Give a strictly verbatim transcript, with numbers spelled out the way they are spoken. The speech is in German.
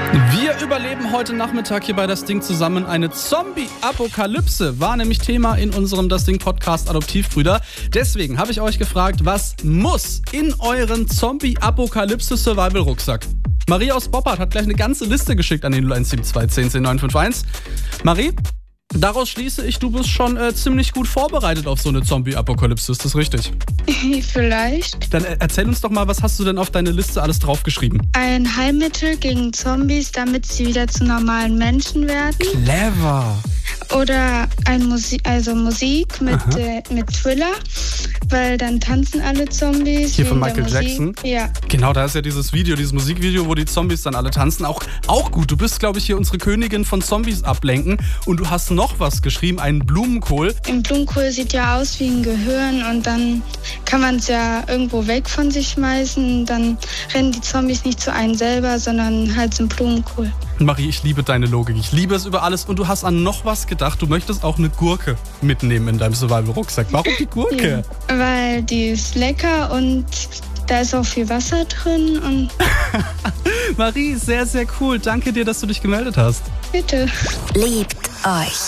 Wir überleben heute Nachmittag hier bei Das Ding zusammen eine Zombie-Apokalypse. War nämlich Thema in unserem Das Ding-Podcast Adoptivbrüder. Deswegen habe ich euch gefragt, was muss in euren Zombie-Apokalypse-Survival-Rucksack? Marie aus Boppard hat gleich eine ganze Liste geschickt an den null eins sieben zwei zehn zehn neun fünf eins. Marie, daraus schließe ich, du bist schon äh, ziemlich gut vorbereitet auf so eine Zombie-Apokalypse. Ist das richtig? Vielleicht. Dann äh, erzähl uns doch mal, was hast du denn auf deine Liste alles draufgeschrieben? Ein Heilmittel gegen Zombies, damit sie wieder zu normalen Menschen werden. Clever. Oder ein Musik, also Musik mit, äh, mit Thriller, weil dann tanzen alle Zombies. Hier von wegen Michael der Jackson? Musik. Ja. Genau, da ist ja dieses Video, dieses Musikvideo, wo die Zombies dann alle tanzen. Auch, auch gut. Du bist, glaube ich, hier unsere Königin von Zombies ablenken. Und du hast noch was geschrieben, einen Blumenkohl. Ein Blumenkohl sieht ja aus wie ein Gehirn und dann kann man es ja irgendwo weg von sich schmeißen. Dann rennen die Zombies nicht zu einem selber, sondern halt zum Blumenkohl. Marie, ich liebe deine Logik. Ich liebe es über alles. Und du hast an noch was gedacht. Du möchtest auch eine Gurke mitnehmen in deinem Survival-Rucksack. Warum die Gurke? Ja, weil die ist lecker und da ist auch viel Wasser drin. Und Marie, sehr, sehr cool. Danke dir, dass du dich gemeldet hast. bitte. Liebt euch.